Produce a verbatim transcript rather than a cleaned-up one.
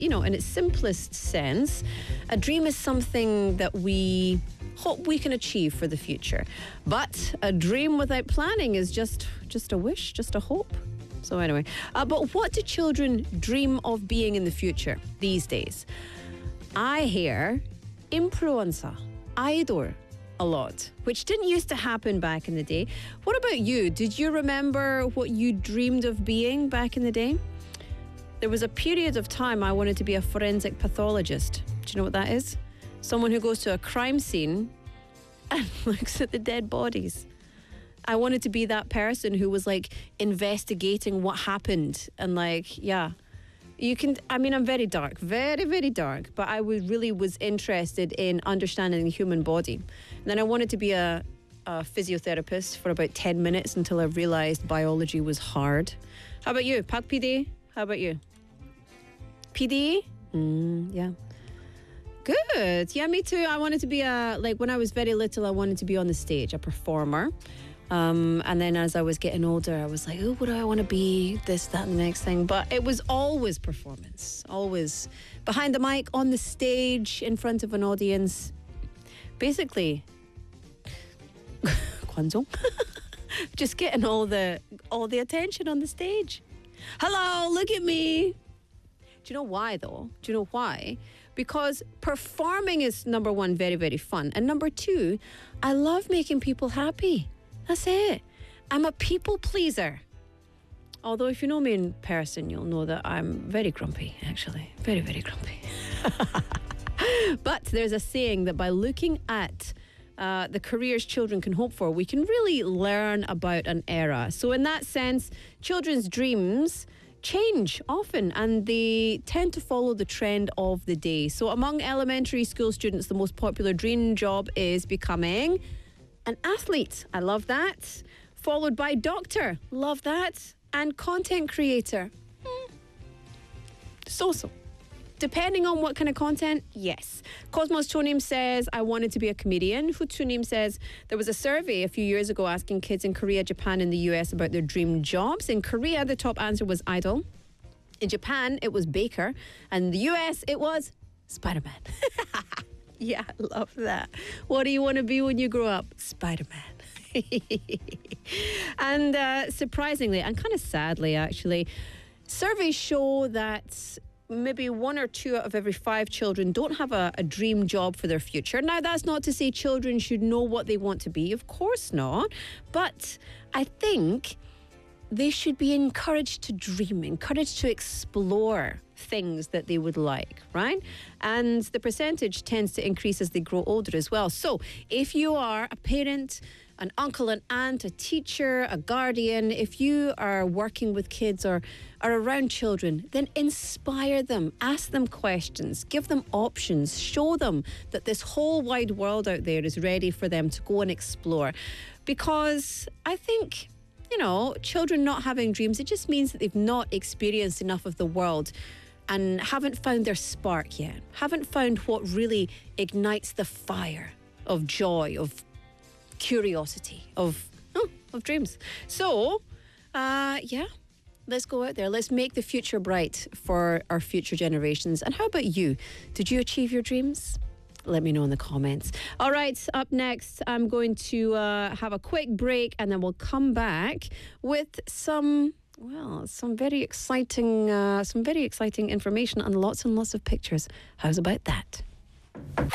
you know, in its simplest sense, a dream is something that we hope we can achieve for the future. But a dream without planning is just, just a wish, just a hope. So anyway, uh, but what do children dream of being in the future these days? I hear influencer, idol a lot, which didn't used to happen back in the day. What about you? Did you remember what you dreamed of being back in the day? There was a period of time I wanted to be a forensic pathologist. Do you know what that is? Someone who goes to a crime scene and looks at the dead bodies. I wanted to be that person who was like investigating what happened and like, yeah. You can, I mean, I'm very dark, very, very dark, but I was really was interested in understanding the human body. And then I wanted to be a, a physiotherapist for about ten minutes until I realized biology was hard. How about you? Pak P D? How about you? P D? Mm, yeah. Good. Yeah, me too. I wanted to be a, like when I was very little, I wanted to be on the stage, a performer. Um, and then as I was getting older, I was like, oh, what do I want to be? This, that, and the next thing. But it was always performance, always behind the mic, on the stage, in front of an audience. Basically, 관종. Just getting all the all the attention on the stage. Hello, look at me. Do you know why, though? Do you know why? Because performing is, number one, very, very fun. And number two, I love making people happy. That's it. I'm a people pleaser. Although if you know me in person, you'll know that I'm very grumpy, actually. Very, very grumpy. But there's a saying that by looking at uh, the careers children can hope for, we can really learn about an era. So in that sense, children's dreams change often and they tend to follow the trend of the day. So among elementary school students, the most popular dream job is becoming an athlete. I love that. Followed by doctor. Love that. And content creator. Hmm. So-so. Depending on what kind of content, yes. Cosmos Tonim says, I wanted to be a comedian. Futsunim says, there was a survey a few years ago asking kids in Korea, Japan, and the U S about their dream jobs. In Korea, the top answer was idol. In Japan, it was baker. And in the U S, it was Spider-Man. Yeah, I love that. What do you want to be when you grow up? Spider-Man. And uh, surprisingly, and kind of sadly actually, surveys show that maybe one or two out of every five children don't have a, a dream job for their future. Now, that's not to say children should know what they want to be. Of course not. But I think they should be encouraged to dream, encouraged to explore things that they would like, right? And the percentage tends to increase as they grow older as well. So if you are a parent, an uncle, an aunt, a teacher, a guardian, if you are working with kids or are around children, then inspire them, ask them questions, give them options, show them that this whole wide world out there is ready for them to go and explore. Because I think, you know, children not having dreams, it just means that they've not experienced enough of the world and haven't found their spark yet, haven't found what really ignites the fire of joy, of curiosity, of oh, of dreams. So, uh, yeah, let's go out there. Let's make the future bright for our future generations. And how about you? Did you achieve your dreams? Let me know in the comments. All right, up next, I'm going to uh, have a quick break and then we'll come back with some... Well, some very exciting, uh, some very exciting information and lots and lots of pictures. How's about that?